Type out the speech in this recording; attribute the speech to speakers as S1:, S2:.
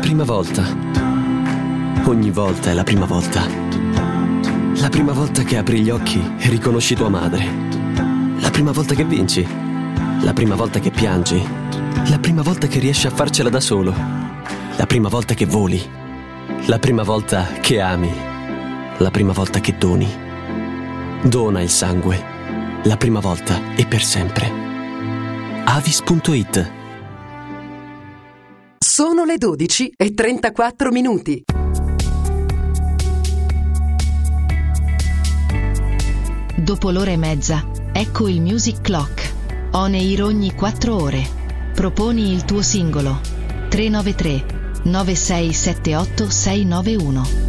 S1: prima volta. Ogni volta è la prima volta. La prima volta che apri gli occhi e riconosci tua madre. La prima volta che vinci. La prima volta che piangi. La prima volta che riesci a farcela da solo. La prima volta che voli. La prima volta che ami. La prima volta che doni. Dona il sangue. La prima volta e per sempre. Avis.it.
S2: Sono le 12:34.
S3: Dopo l'ora e mezza, ecco il Music Clock. On air ogni 4 ore. Proponi il tuo singolo. 393 9678 691.